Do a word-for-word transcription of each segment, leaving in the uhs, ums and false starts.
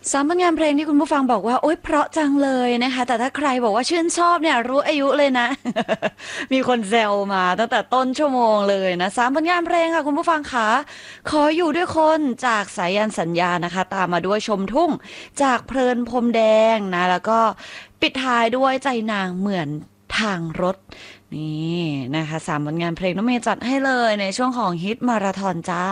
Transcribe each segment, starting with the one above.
สามผลงานเพลงที่คุณผู้ฟังบอกว่าโอ๊ยเพราะจังเลยนะคะแต่ถ้าใครบอกว่าชื่นชอบเนี่ยรู้อายุเลยนะ มีคนแซวมาตั้งแต่ต้นชั่วโมงเลยนะสามผลงานเพลงค่ะคุณผู้ฟังคะขออยู่ด้วยคนจากสายันสัญญานะคะตามมาด้วยชมทุ่งจากเพลินพรมแดงนะแล้วก็ปิดท้ายด้วยใจนางเหมือนทางรถนี่นะคะสามผลงานเพลงน้องเมย์จัดให้เลยในช่วงของฮิตมาราธอนจ้า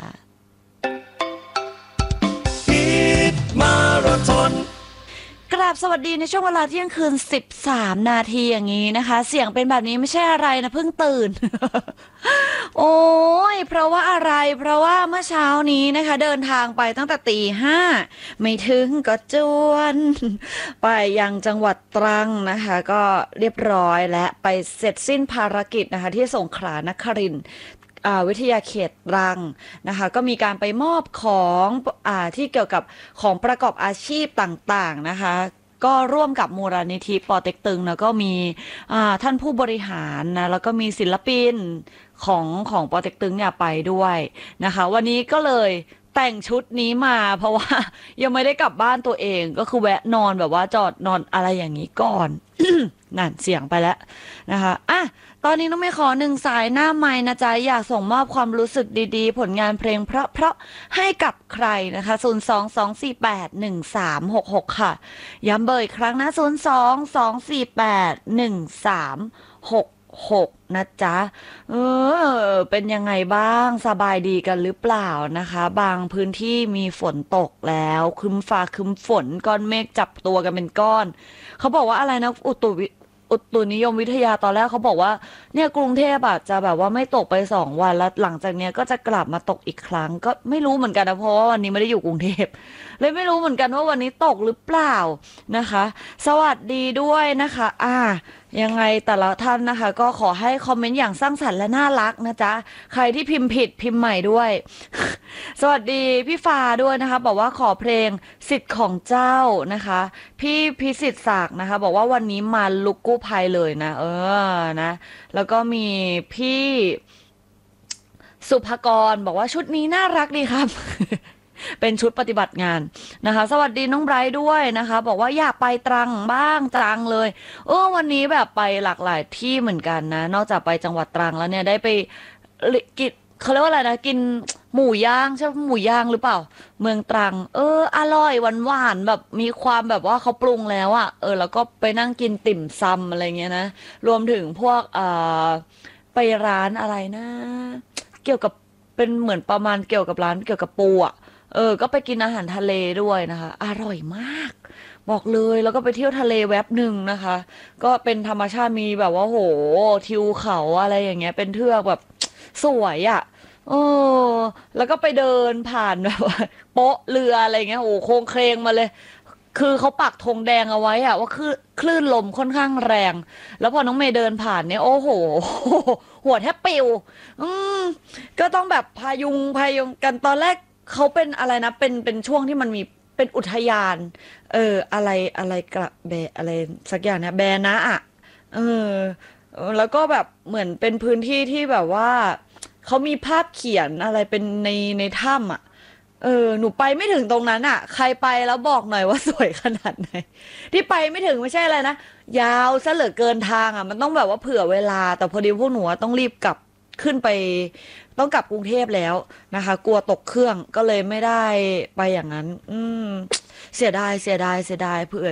มาราธอนกราบสวัสดีในช่วงเวลาเที่ยงคืนสิบสามนาทีอย่างนี้นะคะเสียงเป็นแบบนี้ไม่ใช่อะไรนะเพิ่งตื่น โอ้ยเพราะว่าอะไรเพราะว่าเมื่อเช้านี้นะคะเดินทางไปตั้งแต่ตีห้าไม่ถึงก็จวนไปยังจังหวัดตรังนะคะก็เรียบร้อยและไปเสร็จสิ้นภารกิจนะคะที่สงขลานครินทร์ อ่าวิทยาเขตตรังนะคะก็มีการไปมอบของอ่าที่เกี่ยวกับของประกอบอาชีพต่างๆนะคะก็ร่วมกับมูลนิธิปอเต็กตึงแล้วก็มีอ่าท่านผู้บริหารนะแล้วก็มีศิลปินของของปอเต็กตึงเนี่ยไปด้วยนะคะวันนี้ก็เลยแต่งชุดนี้มาเพราะว่ายังไม่ได้กลับบ้านตัวเองก็คือแวะนอนแบบว่าจอดนอนอะไรอย่างนี้ก่อน นั่นเสียงไปแล้วนะคะอ่ะตอนนี้น้องไม่ขอหนึ่งสายหน้าไม้นะจ๊ะอยากส่งมอบความรู้สึกดีๆผลงานเพลงเพราะๆให้กับใครนะคะศูนย์สองสองสี่แปดหนึ่งสามหกหกค่ะย้ำเบอร์อีกครั้งนะศูนย์สองสองสี่แปดหนึ่งสามหกหกนะจ๊ะเออเป็นยังไงบ้างสบายดีกันหรือเปล่านะคะบางพื้นที่มีฝนตกแล้วครึ้มฟ้าครึ้มฝนก้อนเมฆจับตัวกันเป็นก้อนเขาบอกว่าอะไรนะอุตุวิ อุตุนิยมวิทยาตอนแรกเขาบอกว่าเนี่ยกรุงเทพอะจะแบบว่าไม่ตกไปสองวันแล้วหลังจากเนี้ยก็จะกลับมาตกอีกครั้งก็ไม่รู้เหมือนกันนะเพราะว่าวันนี้ไม่ได้อยู่กรุงเทพเลยไม่รู้เหมือนกันว่าวันนี้ตกหรือเปล่านะคะสวัสดีด้วยนะคะอ่ายังไงแต่ละท่านนะคะก็ขอให้คอมเมนต์อย่างสร้างสรรค์และน่ารักนะจ๊ะใครที่พิมพ์ผิดพิมพ์ใหม่ด้วย สวัสดีพี่ฟ้าด้วยนะคะบอกว่าขอเพลงสิทธิ์ของเจ้านะคะพี่พิสิทธิ์ศักดิ์นะคะบอกว่าวันนี้มาลุกกู้ภัยเลยนะเออนะแล้วก็มีพี่สุภกรบอกว่าชุดนี้น่ารักดีครับเป็นชุดปฏิบัติงานนะคะสวัสดีน้องไบรท์ด้วยนะคะบอกว่าอยากไปตรังบ้างตรังเลยเออวันนี้แบบไปหลากหลายที่เหมือนกันนะนอกจากไปจังหวัดตรังแล้วเนี่ยได้ไปกินเขาเรียกว่าอะไรนะกินหมูย่างใช่หมูย่างหรือเปล่าเมืองตรังเอออร่อยหวานหวานแบบมีความแบบว่าเขาปรุงแล้วอะเออแล้วก็ไปนั่งกินติ่มซำอะไรเงี้ยนะรวมถึงพวกเอ่อไปร้านอะไรนะเกี่ยวกับเป็นเหมือนประมาณเกี่ยวกับร้านเกี่ยวกับปูอะ เออก็ไปกินอาหารทะเลด้วยนะคะอร่อยมากบอกเลยแล้วก็ไปเที่ยวทะเลแวบหนึ่งนะคะก็เป็นธรรมชาติมีแบบว่าโหทิวเขาอะไรอย่างเงี้ยเป็นเทือกแบบสวยอ่ะเออแล้วก็ไปเดินผ่านแบบว่าโป๊ะเรืออะไรเงี้ยโอ้โค้งเครงมาเลยคือเขาปักธงแดงเอาไว้อะว่าคือคลื่นลมค่อนข้างแรงแล้วพอน้องเมย์เดินผ่านเนี่ยโอ้โหหัวแทบปิวอืมก็ต้องแบบพายุงพายุงกันตอนแรก เขาเป็นอะไรนะเป็นเป็นช่วงที่มันมีเป็นอุทยานเอออะไรอะไรกระแบอะไรสักอย่างนะแบนะอ่ะเออแล้วก็แบบเหมือนเป็นพื้นที่ที่แบบว่าเขามีภาพเขียนอะไรเป็นในในถ้ำอ่ะเออหนูไปไม่ถึงตรงนั้นอ่ะใครไปแล้วบอกหน่อยว่าสวยขนาดไหนที่ไปไม่ถึงไม่ใช่อะไรนะยาวซะเหลือเกินทางอ่ะมันต้องแบบว่าเผื่อเวลาแต่พอดีพวกหนูอะต้องรีบกลับขึ้นไป ต้องกลับกรุงเทพแล้วนะคะกลัวตกเครื่องก็เลยไม่ได้ไปอย่างนั้นอืมเสียดายเสียดายเสียดายเผื่อ